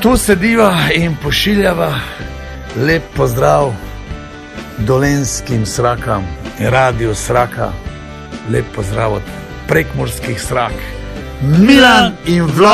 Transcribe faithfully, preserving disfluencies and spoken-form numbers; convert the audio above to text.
Tu sediva in pošiljava lep pozdrav dolenjskim srakam, radio Sraka, lep pozdrav od prekmurskih srak. Milan in Vlado.